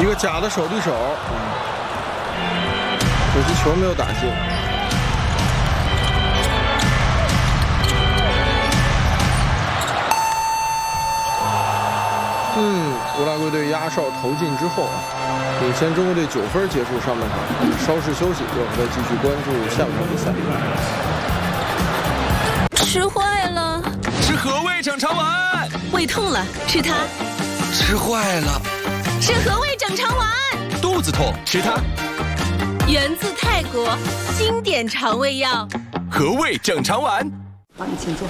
一个假的手对手，可惜球没有打进。乌拉圭队压哨投进之后领先中国队9分，结束上半场。稍事休息，一会儿再继续关注下半场比赛。 吃坏了， 吃和味整肠丸。 胃痛了，吃它。 吃坏了， 吃和味整肠丸。 肚子痛，吃它。 源自泰国，经典肠胃药。 和味整肠丸。 帮你请坐。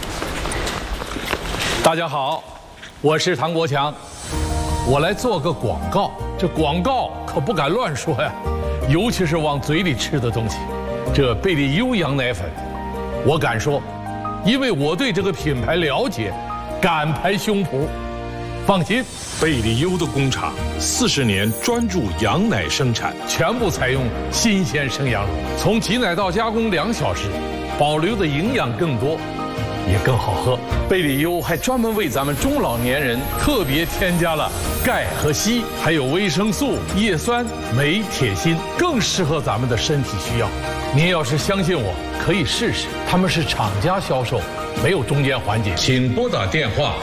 大家好，我是唐国强。我来做个广告，这广告可不敢乱说呀，尤其是往嘴里吃的东西。这贝利优羊奶粉，我敢说，因为我对这个品牌了解，敢拍胸脯。放心， 贝利优的工厂40年专注羊奶生产， 全部采用新鲜生羊乳，从挤奶到加工2小时，保留的营养更多，也更好喝。贝利优还专门为咱们中老年人特别添加了钙和硒，还有维生素、叶酸、镁、铁、锌，更适合咱们的身体需要。您要是相信我，可以试试。他们是厂家销售，没有中间环节。请拨打电话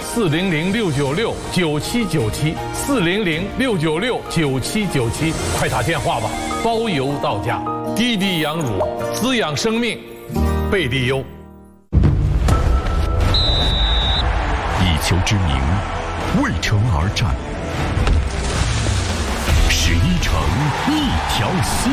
400-696-9797，400-696-9797，快打电话吧，包邮到家。滴滴羊乳，滋养生命，贝利优。 一球之名，为城而战。11城，一条心。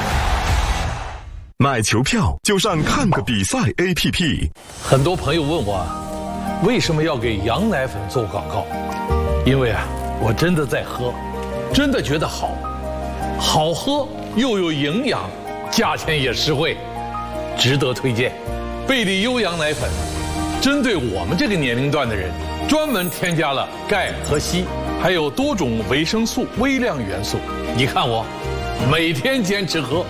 买球票就上看个比赛 APP。 很多朋友问我，为什么要给羊奶粉做广告？因为我真的在喝，真的觉得好，好喝又有营养，价钱也实惠，值得推荐。贝利优羊奶粉，针对我们这个年龄段的人，专门添加了钙和硒，还有多种维生素、微量元素。你看我，每天坚持喝。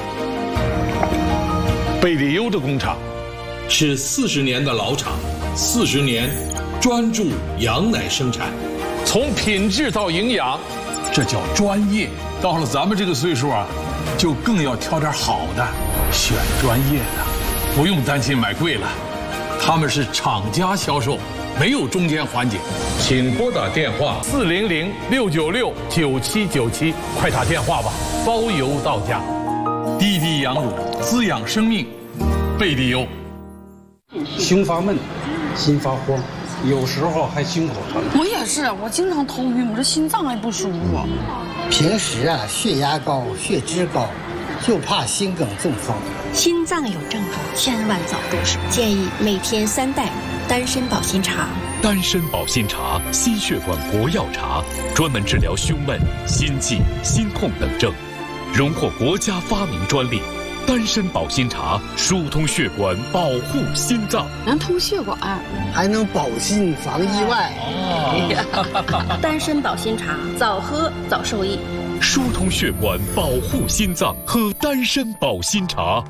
贝利优的工厂是40年的老厂，40年专注羊奶生产，从品质到营养，这叫专业。到了咱们这个岁数就更要挑点好的，选专业的，不用担心买贵了。他们是厂家销售，没有中间环节。请拨打电话400-696-9797，快打电话吧，包邮到家。滴滴羊乳，滋养生命，贝利优。 胸发闷，心发慌，有时候还心口疼。 我也是，我经常头晕，我这心脏还不舒服。 平时血压高、血脂高，就怕心梗中风。 心脏有症状，千万早动手。建议每天3袋丹参保心茶。 丹参保心茶，心血管国药茶，专门治疗胸闷、心悸、心痛等症。荣获国家发明专利，丹参保心茶疏通血管，保护心脏， 能通血管， 还能保心防意外。 丹参保心茶，早喝早受益。 疏通血管，保护心脏，喝丹参保心茶。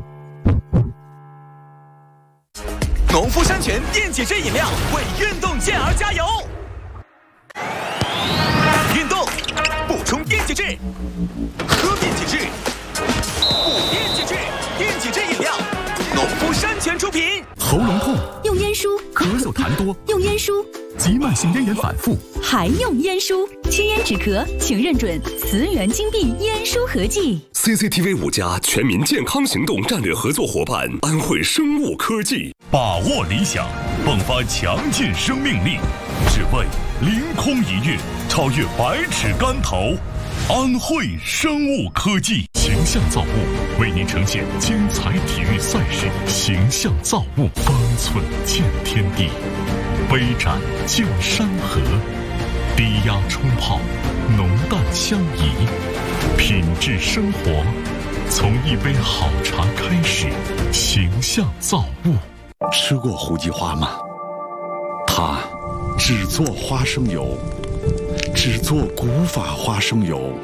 农夫山泉电解质饮料为运动健儿加油。运动补充电解质，喝电解质，补电解质，电解质饮料，农夫山泉出品。 喉咙痛用烟舒， 咳嗽痰多用烟舒， 急慢性咽炎反复还用烟舒，驱烟止咳，请认准慈源金币烟舒合剂。 CCTV 5家全民健康行动战略合作伙伴安慧生物科技，把握理想，迸发强劲生命力，只为凌空一跃，超越百尺竿头。安慧生物科技形象造物为您呈现精彩体育赛事，形象造物方寸见天地，杯盏见山河，低压冲泡，浓淡相宜，品质生活从一杯好茶开始，形象造物。 吃过胡姬花吗？它只做花生油，只做古法花生油，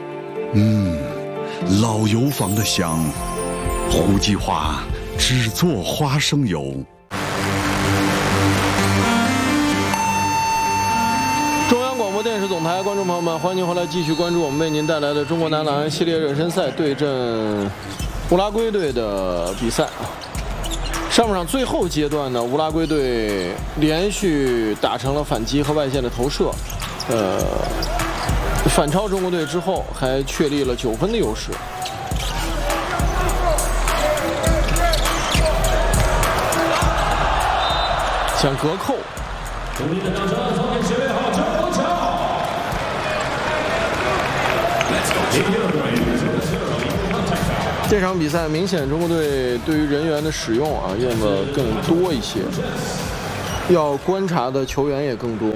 老油坊的香。胡姬花只做花生油。 中央广播电视总台来，观众朋友们，欢迎您回来继续关注我们为您带来的中国男篮系列热身赛对阵乌拉圭队的比赛。上半场最后阶段呢，乌拉圭队连续打成了反击和外线的投射，反超中国队之后，还确立了9分的优势。想隔扣。这场比赛明显中国队对于人员的使用用的更多一些，要观察的球员也更多。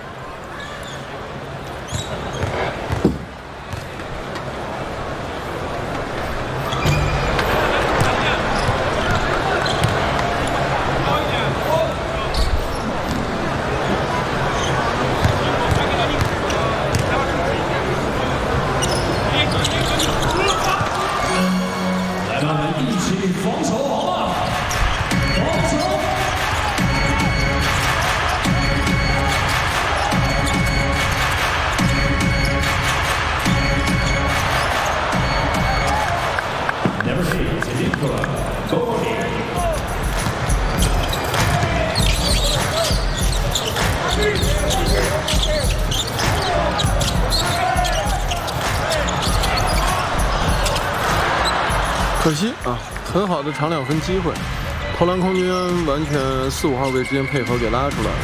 可惜很好的长2分机会，投篮空间完全4、5号位之间配合给拉出来了。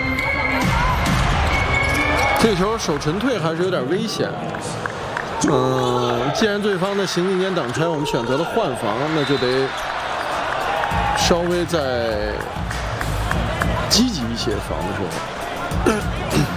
这球手沉退还是有点危险。既然对方的行进间挡拆，我们选择了换防，那就得稍微再积极一些防的时候。